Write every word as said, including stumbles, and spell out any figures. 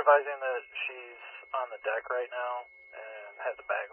advising that she's on the deck right now and had the back